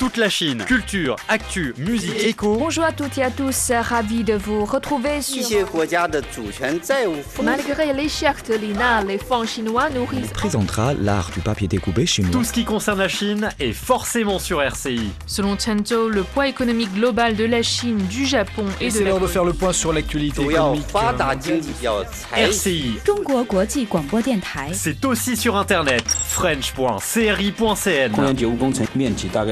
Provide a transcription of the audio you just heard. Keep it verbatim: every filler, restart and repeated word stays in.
toute la Chine. Culture, actu, musique, écho. Bonjour à toutes et à tous, ravi de vous retrouver sur... Malgré l'échec de l'I N A, les fonds chinois nourrissent... On présentera l'art du papier découpé chinois. Tout ce qui concerne la Chine est forcément sur R C I. Selon Chen Zhou, le poids économique global de la Chine, du Japon et, et de c'est la... l'heure de faire le point sur l'actualité économique. R C I. C'est aussi sur internet. french point c r i point c n.